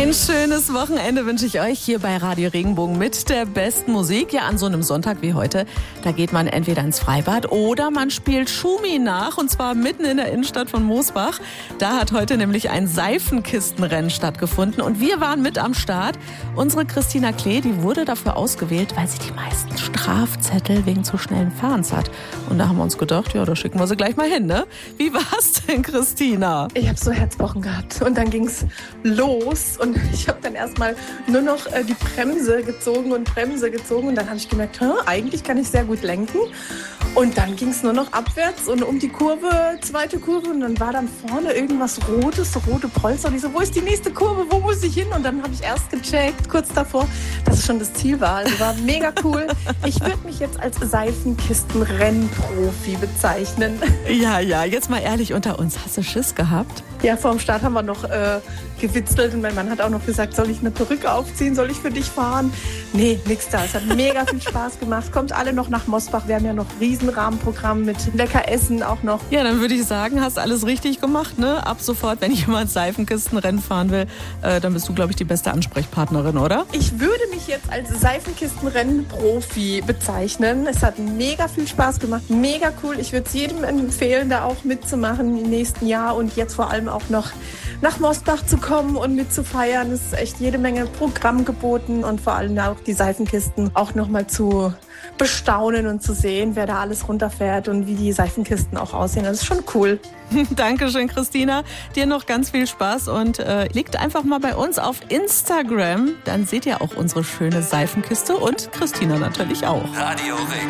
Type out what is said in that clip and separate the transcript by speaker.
Speaker 1: Ein schönes Wochenende wünsche ich euch hier bei Radio Regenbogen mit der besten Musik. Ja, an so einem Sonntag wie heute, da geht man entweder ins Freibad oder man spielt Schumi nach, und zwar mitten in der Innenstadt von Mosbach. Da hat heute nämlich ein Seifenkistenrennen stattgefunden und wir waren mit am Start. Unsere Christina Klee, die wurde dafür ausgewählt, weil sie die meisten Strafzettel wegen zu schnellen Fahrens hat. Und da haben wir uns gedacht, ja, da schicken wir sie gleich mal hin, ne? Wie war's denn, Christina?
Speaker 2: Ich habe so Herzpochen gehabt und dann ging's los und ich habe dann erstmal nur noch die Bremse gezogen und dann habe ich gemerkt, eigentlich kann ich sehr gut lenken. Und dann ging es nur noch abwärts und um die Kurve, zweite Kurve, und dann war dann vorne irgendwas Rotes, so rote Polster. Und ich so, wo ist die nächste Kurve, wo muss ich hin? Und dann habe ich erst gecheckt, kurz davor, dass es schon das Ziel war. Also war mega cool. Ich würde mich jetzt als Seifenkistenrennprofi bezeichnen.
Speaker 1: Ja, jetzt mal ehrlich unter uns. Hast du Schiss gehabt?
Speaker 2: Ja, vor dem Start haben wir noch gewitzelt und mein Mann hat auch noch gesagt, soll ich eine Perücke aufziehen, soll ich für dich fahren? Nee, nix da. Es hat mega viel Spaß gemacht. Kommt alle noch nach Mosbach. Wir haben ja noch Riesenrahmenprogramm mit lecker Essen auch noch.
Speaker 1: Ja, dann würde ich sagen, hast alles richtig gemacht, ne? Ab sofort, wenn jemand Seifenkistenrennen fahren will, dann bist du, glaube ich, die beste Ansprechpartnerin, oder?
Speaker 2: Ich würde mich jetzt als Seifenkistenrennen-Profi bezeichnen. Es hat mega viel Spaß gemacht, mega cool. Ich würde es jedem empfehlen, da auch mitzumachen im nächsten Jahr und jetzt vor allem auch noch nach Mosbach zu kommen und mitzufeiern. Es ist echt jede Menge Programm geboten und vor allem auch die Seifenkisten auch nochmal zu bestaunen und zu sehen, wer da alles runterfährt und wie die Seifenkisten auch aussehen. Das ist schon cool.
Speaker 1: Dankeschön, Christina. Dir noch ganz viel Spaß und klickt einfach mal bei uns auf Instagram. Dann seht ihr auch unsere schöne Seifenkiste und Christina natürlich auch.
Speaker 3: Radio Regenbogen.